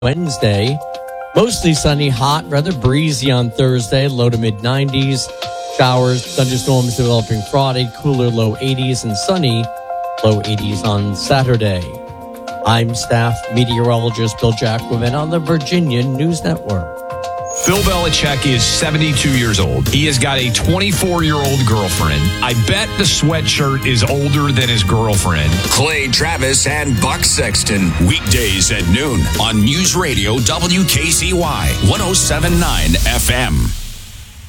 Wednesday. Mostly sunny, hot, rather breezy on Thursday, low to mid 90s. Showers, thunderstorms developing Friday, cooler low 80s, and sunny low 80s on Saturday. I'm staff meteorologist Bill Jacquemin on the Virginia News Network. Bill Belichick is 72 years old. He has got a 24-year-old girlfriend. I bet the sweatshirt is older than his girlfriend. Clay Travis and Buck Sexton. Weekdays at noon on News Radio WKCY 107.9 FM.